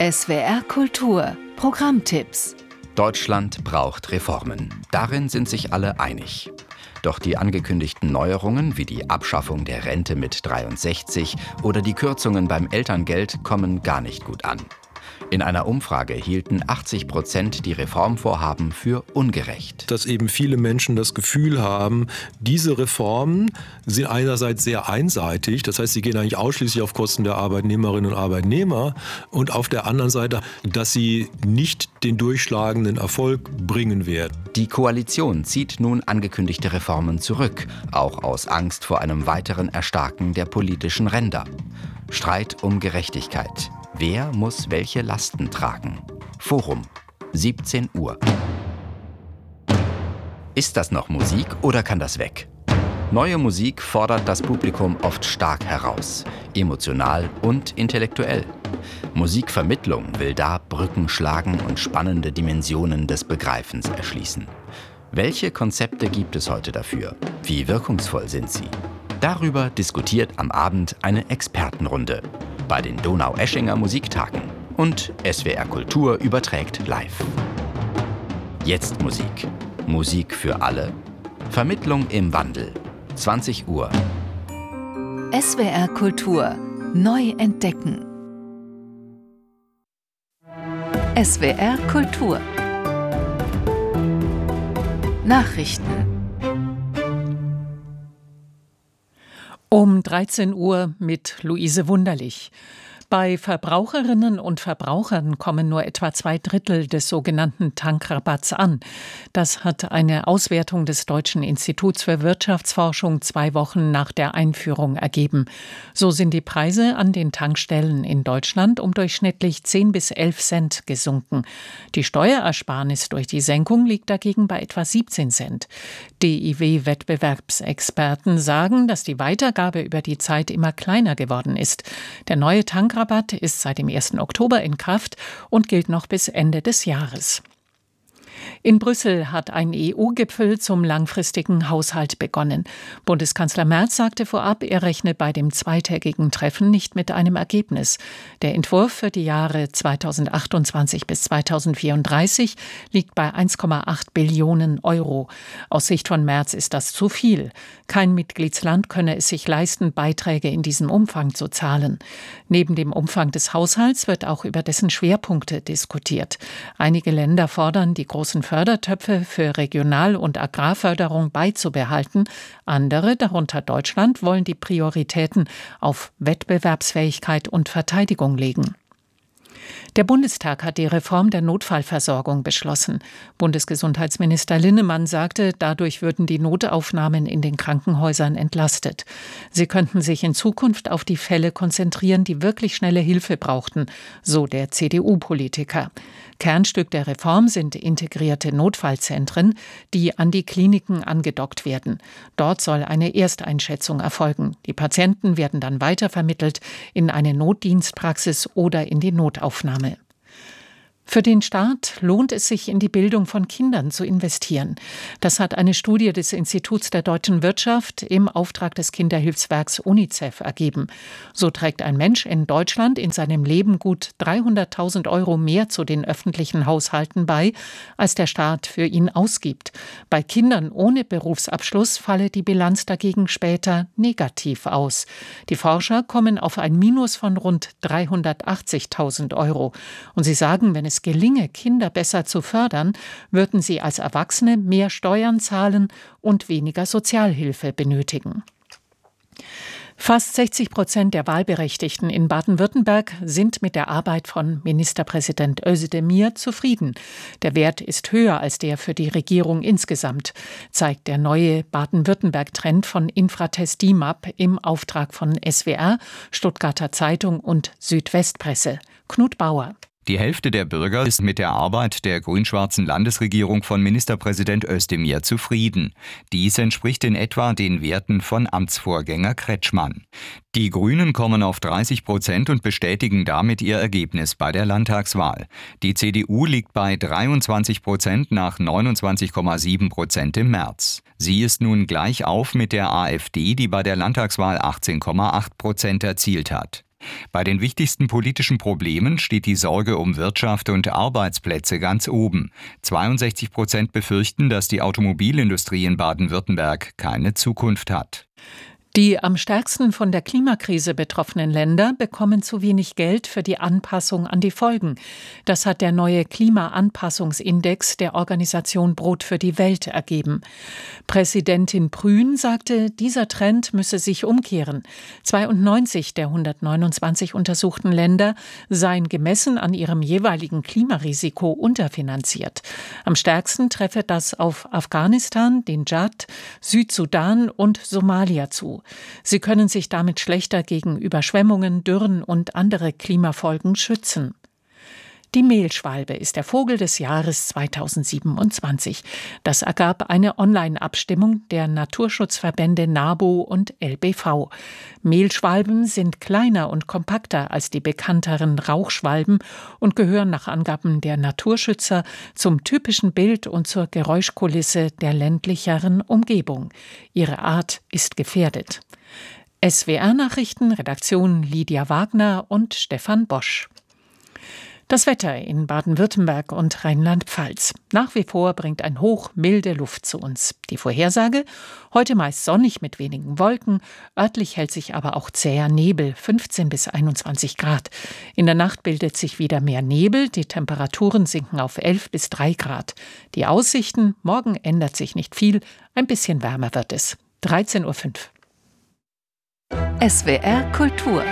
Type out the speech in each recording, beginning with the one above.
SWR Kultur Programmtipps. Deutschland braucht Reformen. Darin sind sich alle einig. Doch die angekündigten Neuerungen wie die Abschaffung der Rente mit 63 oder die Kürzungen beim Elterngeld kommen gar nicht gut an. In einer Umfrage hielten 80% die Reformvorhaben für ungerecht. Dass eben viele Menschen das Gefühl haben, diese Reformen sind einerseits sehr einseitig, das heißt, sie gehen eigentlich ausschließlich auf Kosten der Arbeitnehmerinnen und Arbeitnehmer, und auf der anderen Seite, dass sie nicht den durchschlagenden Erfolg bringen werden. Die Koalition zieht nun angekündigte Reformen zurück, auch aus Angst vor einem weiteren Erstarken der politischen Ränder. Streit um Gerechtigkeit. Wer muss welche Lasten tragen? Forum, 17 Uhr. Ist das noch Musik oder kann das weg? Neue Musik fordert das Publikum oft stark heraus, emotional und intellektuell. Musikvermittlung will da Brücken schlagen und spannende Dimensionen des Begreifens erschließen. Welche Konzepte gibt es heute dafür? Wie wirkungsvoll sind sie? Darüber diskutiert am Abend eine Expertenrunde bei den Donaueschinger Musiktagen. Und SWR Kultur überträgt live. Jetzt Musik. Musik für alle. Vermittlung im Wandel. 20 Uhr. SWR Kultur neu entdecken. SWR Kultur. Nachrichten. Um 13 Uhr mit Luise Wunderlich. Bei Verbraucherinnen und Verbrauchern kommen nur etwa 2/3 des sogenannten Tankrabatts an. Das hat eine Auswertung des Deutschen Instituts für Wirtschaftsforschung 2 Wochen nach der Einführung ergeben. So sind die Preise an den Tankstellen in Deutschland um durchschnittlich 10 bis 11 Cent gesunken. Die Steuerersparnis durch die Senkung liegt dagegen bei etwa 17 Cent. DIW-Wettbewerbsexperten sagen, dass die Weitergabe über die Zeit immer kleiner geworden ist. Der neue Tankrabatt ist seit dem 1. Oktober in Kraft und gilt noch bis Ende des Jahres. In Brüssel hat ein EU-Gipfel zum langfristigen Haushalt begonnen. Bundeskanzler Merz sagte vorab, er rechne bei dem zweitägigen Treffen nicht mit einem Ergebnis. Der Entwurf für die Jahre 2028 bis 2034 liegt bei 1,8 Billionen Euro. Aus Sicht von Merz ist das zu viel. Kein Mitgliedsland könne es sich leisten, Beiträge in diesem Umfang zu zahlen. Neben dem Umfang des Haushalts wird auch über dessen Schwerpunkte diskutiert. Einige Länder fordern, die großen Fördertöpfe für Regional- und Agrarförderung beizubehalten. Andere, darunter Deutschland, wollen die Prioritäten auf Wettbewerbsfähigkeit und Verteidigung legen. Der Bundestag hat die Reform der Notfallversorgung beschlossen. Bundesgesundheitsminister Linnemann sagte, dadurch würden die Notaufnahmen in den Krankenhäusern entlastet. Sie könnten sich in Zukunft auf die Fälle konzentrieren, die wirklich schnelle Hilfe brauchten, so der CDU-Politiker. Kernstück der Reform sind integrierte Notfallzentren, die an die Kliniken angedockt werden. Dort soll eine Ersteinschätzung erfolgen. Die Patienten werden dann weitervermittelt in eine Notdienstpraxis oder in die Notaufnahme. Für den Staat lohnt es sich, in die Bildung von Kindern zu investieren. Das hat eine Studie des Instituts der deutschen Wirtschaft im Auftrag des Kinderhilfswerks UNICEF ergeben. So trägt ein Mensch in Deutschland in seinem Leben gut 300.000 Euro mehr zu den öffentlichen Haushalten bei, als der Staat für ihn ausgibt. Bei Kindern ohne Berufsabschluss falle die Bilanz dagegen später negativ aus. Die Forscher kommen auf ein Minus von rund 380.000 Euro. Und sie sagen, wenn es gelinge, Kinder besser zu fördern, würden sie als Erwachsene mehr Steuern zahlen und weniger Sozialhilfe benötigen. Fast 60% der Wahlberechtigten in Baden-Württemberg sind mit der Arbeit von Ministerpräsident Özdemir zufrieden. Der Wert ist höher als der für die Regierung insgesamt, zeigt der neue Baden-Württemberg-Trend von Infratest DIMAP im Auftrag von SWR, Stuttgarter Zeitung und Südwestpresse. Knut Bauer. Die Hälfte der Bürger ist mit der Arbeit der grün-schwarzen Landesregierung von Ministerpräsident Özdemir zufrieden. Dies entspricht in etwa den Werten von Amtsvorgänger Kretschmann. Die Grünen kommen auf 30% und bestätigen damit ihr Ergebnis bei der Landtagswahl. Die CDU liegt bei 23% nach 29,7% im März. Sie ist nun gleich auf mit der AfD, die bei der Landtagswahl 18,8% erzielt hat. Bei den wichtigsten politischen Problemen steht die Sorge um Wirtschaft und Arbeitsplätze ganz oben. 62% befürchten, dass die Automobilindustrie in Baden-Württemberg keine Zukunft hat. Die am stärksten von der Klimakrise betroffenen Länder bekommen zu wenig Geld für die Anpassung an die Folgen. Das hat der neue Klimaanpassungsindex der Organisation Brot für die Welt ergeben. Präsidentin Prün sagte, dieser Trend müsse sich umkehren. 92 der 129 untersuchten Länder seien gemessen an ihrem jeweiligen Klimarisiko unterfinanziert. Am stärksten treffe das auf Afghanistan, den Tschad, Südsudan und Somalia zu. Sie können sich damit schlechter gegen Überschwemmungen, Dürren und andere Klimafolgen schützen. Die Mehlschwalbe ist der Vogel des Jahres 2027. Das ergab eine Online-Abstimmung der Naturschutzverbände NABU und LBV. Mehlschwalben sind kleiner und kompakter als die bekannteren Rauchschwalben und gehören nach Angaben der Naturschützer zum typischen Bild und zur Geräuschkulisse der ländlicheren Umgebung. Ihre Art ist gefährdet. SWR-Nachrichten, Redaktion Lydia Wagner und Stefan Bosch. Das Wetter in Baden-Württemberg und Rheinland-Pfalz. Nach wie vor bringt ein Hoch milde Luft zu uns. Die Vorhersage: heute meist sonnig mit wenigen Wolken, örtlich hält sich aber auch zäher Nebel, 15 bis 21 Grad. In der Nacht bildet sich wieder mehr Nebel, die Temperaturen sinken auf 11 bis 3 Grad. Die Aussichten: morgen ändert sich nicht viel, ein bisschen wärmer wird es. 13:05 Uhr. SWR Kultur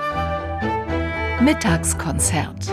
Mittagskonzert.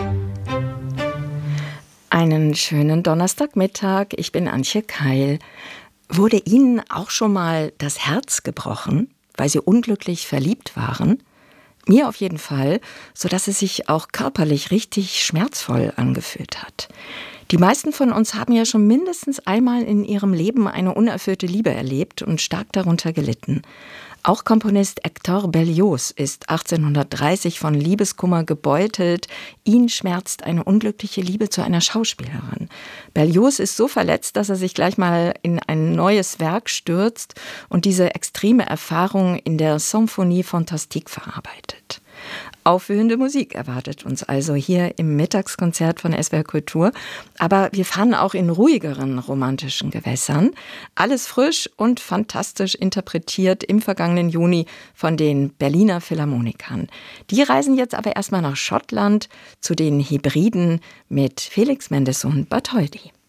Einen schönen Donnerstagmittag, ich bin Antje Keil. Wurde Ihnen auch schon mal das Herz gebrochen, weil Sie unglücklich verliebt waren? Mir auf jeden Fall, sodass es sich auch körperlich richtig schmerzvoll angefühlt hat. Die meisten von uns haben ja schon mindestens einmal in ihrem Leben eine unerfüllte Liebe erlebt und stark darunter gelitten. Auch Komponist Hector Berlioz ist 1830 von Liebeskummer gebeutelt. Ihn schmerzt eine unglückliche Liebe zu einer Schauspielerin. Berlioz ist so verletzt, dass er sich gleich mal in ein neues Werk stürzt und diese extreme Erfahrung in der Symphonie Fantastique verarbeitet. Aufwühlende Musik erwartet uns also hier im Mittagskonzert von SWR Kultur. Aber wir fahren auch in ruhigeren romantischen Gewässern. Alles frisch und fantastisch interpretiert im vergangenen Juni von den Berliner Philharmonikern. Die reisen jetzt aber erstmal nach Schottland zu den Hybriden mit Felix Mendelssohn Bartholdy.